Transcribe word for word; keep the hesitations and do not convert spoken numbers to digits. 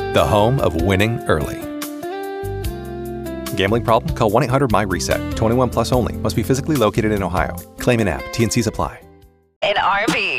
the home of winning early. Gambling problem? Call one eight hundred my reset. twenty-one plus only. Must be physically located in Ohio. Claim in app. T N Cs apply. An R V.